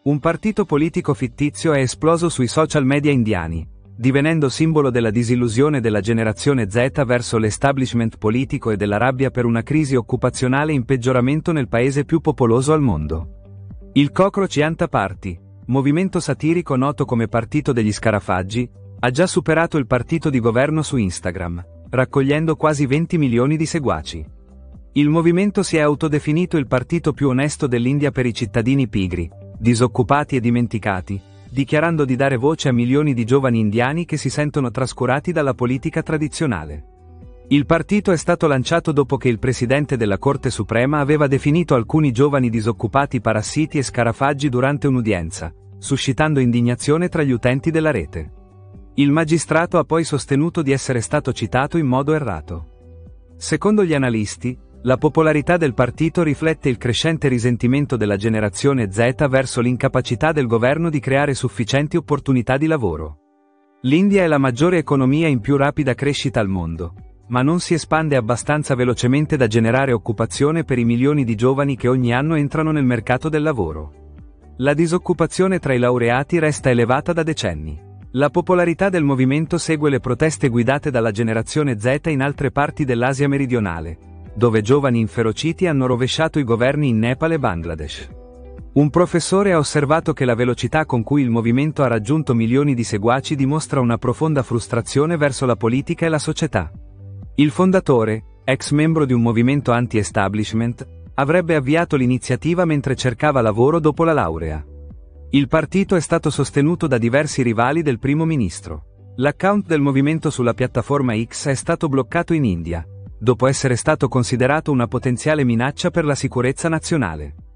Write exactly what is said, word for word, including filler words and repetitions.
Un partito politico fittizio è esploso sui social media indiani, divenendo simbolo della disillusione della generazione Z verso l'establishment politico e della rabbia per una crisi occupazionale in peggioramento nel paese più popoloso al mondo. Il Cockroach Janta Party, movimento satirico noto come Partito degli Scarafaggi, ha già superato il partito di governo su Instagram, raccogliendo quasi venti milioni di seguaci. Il movimento si è autodefinito il partito più onesto dell'India per i cittadini pigri, disoccupati e dimenticati, dichiarando di dare voce a milioni di giovani indiani che si sentono trascurati dalla politica tradizionale. Il partito è stato lanciato dopo che il presidente della Corte Suprema aveva definito alcuni giovani disoccupati parassiti e scarafaggi durante un'udienza, suscitando indignazione tra gli utenti della rete. Il magistrato ha poi sostenuto di essere stato citato in modo errato. Secondo gli analisti, la popolarità del partito riflette il crescente risentimento della generazione Z verso l'incapacità del governo di creare sufficienti opportunità di lavoro. L'India è la maggiore economia in più rapida crescita al mondo, ma non si espande abbastanza velocemente da generare occupazione per i milioni di giovani che ogni anno entrano nel mercato del lavoro. La disoccupazione tra i laureati resta elevata da decenni. La popolarità del movimento segue le proteste guidate dalla generazione Z in altre parti dell'Asia meridionale, dove giovani inferociti hanno rovesciato i governi in Nepal e Bangladesh. Un professore ha osservato che la velocità con cui il movimento ha raggiunto milioni di seguaci dimostra una profonda frustrazione verso la politica e la società. Il fondatore, ex membro di un movimento anti-establishment, avrebbe avviato l'iniziativa mentre cercava lavoro dopo la laurea. Il partito è stato sostenuto da diversi rivali del primo ministro. L'account del movimento sulla piattaforma X è stato bloccato in India, dopo essere stato considerato una potenziale minaccia per la sicurezza nazionale.